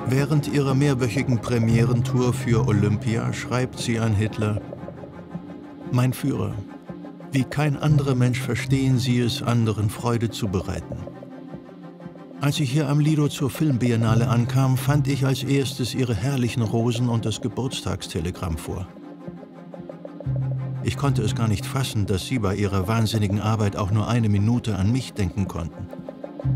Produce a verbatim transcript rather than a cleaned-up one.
Während ihrer mehrwöchigen Premierentour für Olympia schreibt sie an Hitler: Mein Führer, wie kein anderer Mensch verstehen Sie es, anderen Freude zu bereiten. Als ich hier am Lido zur Filmbiennale ankam, fand ich als erstes Ihre herrlichen Rosen und das Geburtstagstelegramm vor. Ich konnte es gar nicht fassen, dass Sie bei Ihrer wahnsinnigen Arbeit auch nur eine Minute an mich denken konnten.